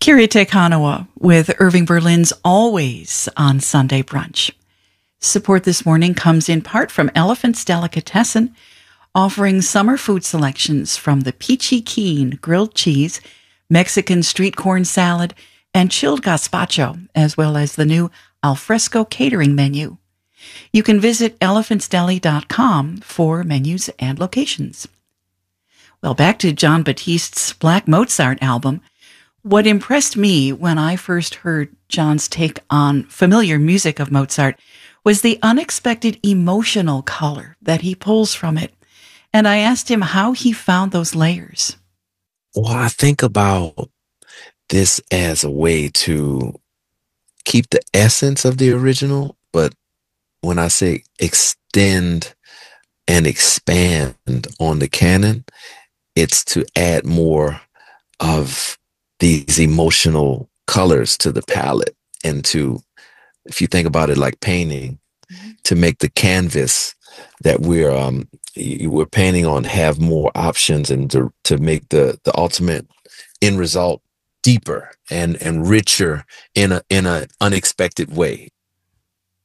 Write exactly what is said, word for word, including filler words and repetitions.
Kirite Kanawa with Irving Berlin's Always on Sunday Brunch. Support this morning comes in part from Elephant's Delicatessen, offering summer food selections from the Peachy Keen grilled cheese, Mexican street corn salad, and chilled gazpacho, as well as the new alfresco catering menu. You can visit elephants deli dot com for menus and locations. Well, back to Jon Batiste's Black Mozart album. What impressed me when I first heard Jon's take on familiar music of Mozart was the unexpected emotional color that he pulls from it. And I asked him how he found those layers. Well, I think about this as a way to keep the essence of the original, but when I say extend and expand on the canon, it's to add more of these emotional colors to the palette, and to, if you think about it like painting, mm-hmm. to make the canvas that we're um we're painting on have more options, and to to make the the ultimate end result deeper and and richer in a in a unexpected way.